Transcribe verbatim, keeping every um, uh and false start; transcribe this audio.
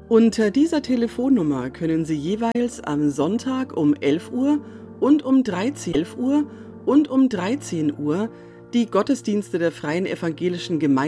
Unter dieser Telefonnummer können Sie jeweils am Sonntag um elf Uhr und um dreizehn Uhr und um dreizehn Uhr die Gottesdienste der Freien Evangelischen Gemeinde